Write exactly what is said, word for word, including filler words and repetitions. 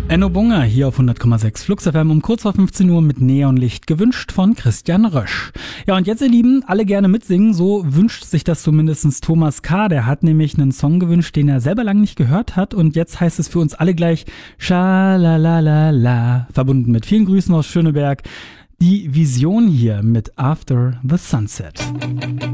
Enno Bunger hier auf hundert Komma sechs Flux F M um kurz vor fünfzehn Uhr mit Neonlicht, gewünscht von Christian Rösch. Ja, und jetzt, ihr Lieben, alle gerne mitsingen, so wünscht sich das zumindest Thomas K., der hat nämlich einen Song gewünscht, den er selber lange nicht gehört hat, und jetzt heißt es für uns alle gleich Schalalala, verbunden mit vielen Grüßen aus Schöneberg, die Vision hier mit After the Sunset.